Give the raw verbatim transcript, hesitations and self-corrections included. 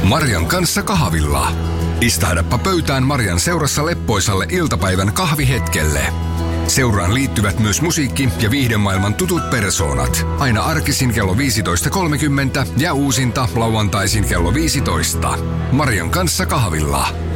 Marian kanssa kahvilla. Istahdappa pöytään Marian seurassa leppoisalle iltapäivän kahvihetkelle. Seuraan liittyvät myös musiikki- ja viihdemaailman tutut persoonat. Aina arkisin kello viisitoista kolmekymmentä ja uusinta lauantaisin kello viisitoista. Marian kanssa kahvilla.